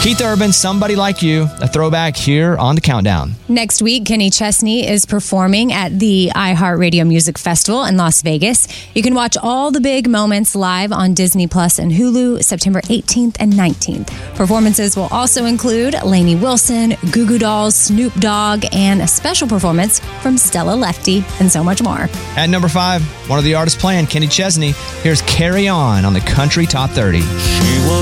Keith Urban, Somebody Like You, a throwback here on the Countdown. Next week, Kenny Chesney is performing at the iHeartRadio Music Festival in Las Vegas. You can watch all the big moments live on Disney Plus and Hulu September 18th and 19th. Performances will also include Lainey Wilson, Goo Goo Dolls, Snoop Dogg, and a special performance from Stella Lefty, and so much more. At number 5, one of the artists playing, Kenny Chesney. Here's Carry On the Country Top 30. She was